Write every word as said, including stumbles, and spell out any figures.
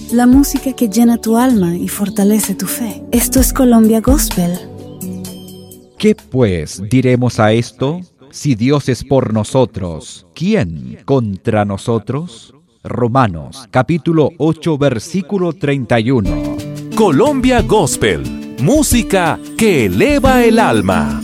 la música que llena tu alma y fortalece tu fe. Esto es Colombia Gospel. ¿Qué pues diremos a esto? Si Dios es por nosotros, ¿quién contra nosotros? Romanos, capítulo ocho, versículo treinta y uno. Colombia Gospel, música que eleva el alma.